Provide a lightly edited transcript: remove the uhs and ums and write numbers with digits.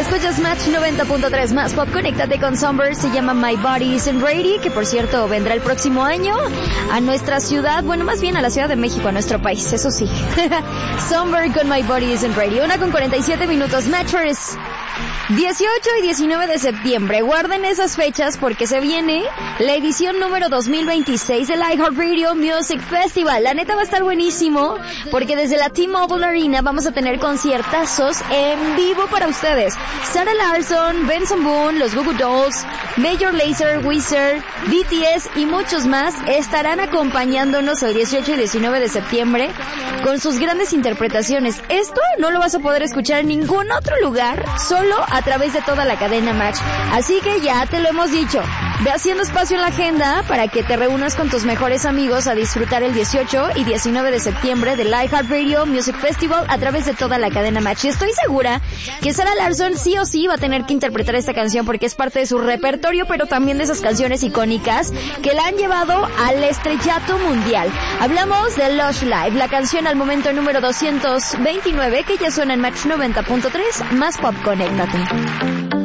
escuchas Match 90.3 más pop. Conéctate con Somber, se llama My Body Isn't Ready, que por cierto vendrá el próximo año a nuestra ciudad, bueno, más bien a la Ciudad de México, a nuestro país, eso sí. Somber con My Body Isn't Ready. 1:47 Matchers. 18 y 19 de septiembre, guarden esas fechas porque se viene la edición número 2026 del iHeartRadio Music Festival. La neta va a estar buenísimo porque desde la T-Mobile Arena vamos a tener conciertazos en vivo para ustedes. Sarah Larsson, Benson Boone, los Goo Goo Dolls, Major Lazer, Weezer, BTS y muchos más estarán acompañándonos el 18 y 19 de septiembre con sus grandes interpretaciones. Esto no lo vas a poder escuchar en ningún otro lugar, solo a través de toda la cadena Match. Así que ya te lo hemos dicho, ve haciendo espacio en la agenda para que te reúnas con tus mejores amigos a disfrutar el 18 y 19 de septiembre del iHeartRadio Music Festival a través de toda la cadena Match. Y estoy segura que Sarah Larsson sí o sí va a tener que interpretar esta canción porque es parte de su repertorio, pero también de esas canciones icónicas que la han llevado al estrellato mundial. Hablamos de Lush Live, la canción al momento número 229 que ya suena en Match 90.3 más pop. Conéctate.